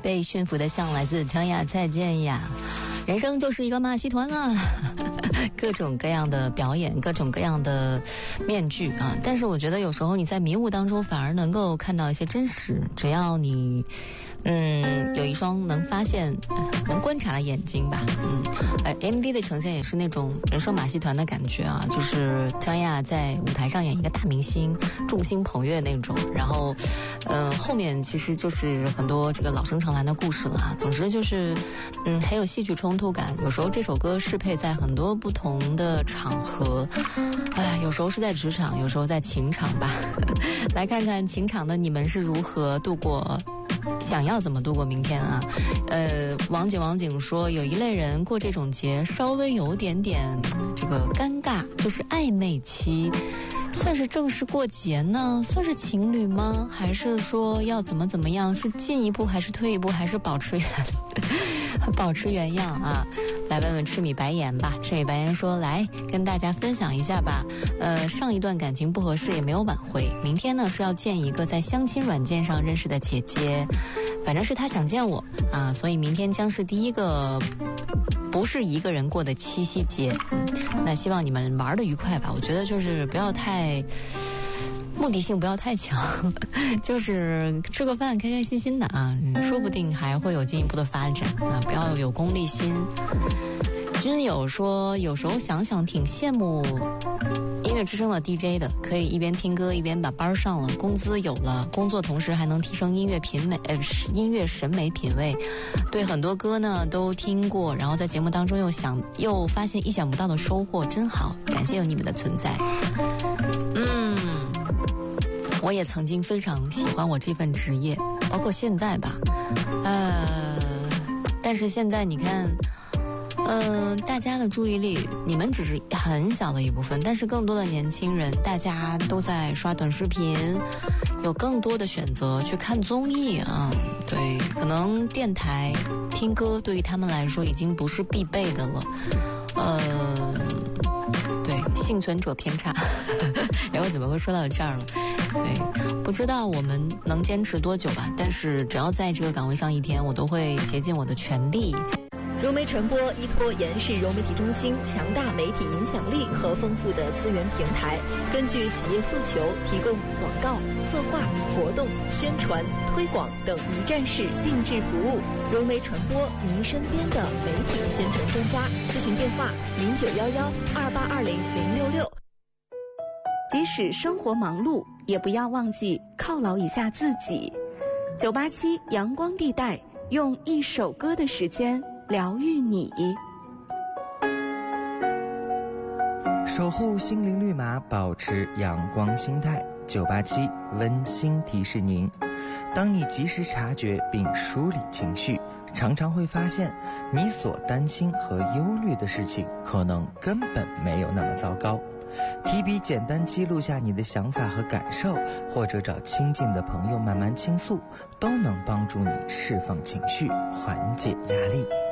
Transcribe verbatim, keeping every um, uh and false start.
被驯服的象来自汤雅蔡健雅。人生就是一个马戏团啊，各种各样的表演，各种各样的面具啊。但是我觉得有时候你在迷雾当中反而能够看到一些真实，只要你嗯有一双能发现能观察的眼睛吧。嗯呃 M V 的呈现也是那种人生马戏团的感觉啊，就是汤雅在舞台上演一个大明星，众星捧月那种，然后嗯、呃、后面其实就是很多这个老生常谈的故事了啊。总之就是嗯很有戏剧冲突感，有时候这首歌适配在很多不同的场合，哎，有时候是在职场，有时候在情场吧。来看看情场的你们是如何度过，想要怎么度过明天啊？呃，王景王景说，有一类人过这种节稍微有点点这个尴尬，就是暧昧期。算是正式过节呢？算是情侣吗？还是说要怎么怎么样？是进一步还是退一步，还是保持原保持原样啊？来问问赤米白盐吧。赤米白盐说，来跟大家分享一下吧。呃，上一段感情不合适也没有挽回，明天呢是要见一个在相亲软件上认识的姐姐，反正是她想见我啊，所以明天将是第一个不是一个人过的七夕节。嗯，那希望你们玩得愉快吧。我觉得就是不要太目的性不要太强，就是吃个饭开开心心的啊，说不定还会有进一步的发展啊，不要有功利心。君友说，有时候想想挺羡慕音乐之声的 D J 的，可以一边听歌一边把班上了，工资有了，工作同时还能提升音乐品美呃音乐审美品味。对很多歌呢都听过，然后在节目当中又想又发现意想不到的收获，真好，感谢有你们的存在。嗯，我也曾经非常喜欢我这份职业，包括现在吧，呃，但是现在你看。嗯、呃，大家的注意力，你们只是很小的一部分，但是更多的年轻人，大家都在刷短视频，有更多的选择去看综艺啊。对，可能电台听歌对于他们来说已经不是必备的了。呃，对，幸存者偏差。然后怎么会说到这儿了？对，不知道我们能坚持多久吧，但是只要在这个岗位上一天，我都会竭尽我的全力。 融媒传播依托延世融媒体中心强大媒体影响力和丰富的资源平台，根据企业诉求提供广告、策划、活动、宣传、推广等一站式定制服务。融媒传播，您身边的媒体宣传专家。咨询电话：零九幺幺二八二零零六六。 即使生活忙碌，也不要忘记犒劳一下自己。九八七阳光地带，用一首歌的时间疗愈你， 守护心灵绿码，保持阳光心态。九八七温馨提示您，当你及时察觉并梳理情绪，常常会发现你所担心和忧虑的事情可能根本没有那么糟糕。提笔简单记录下你的想法和感受，或者找亲近的朋友慢慢倾诉，都能帮助你释放情绪，缓解压力。